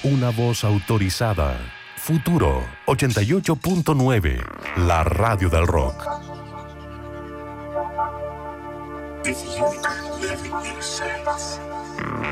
una voz autorizada. Futuro 88.9, la radio del rock. If you could live in your sense.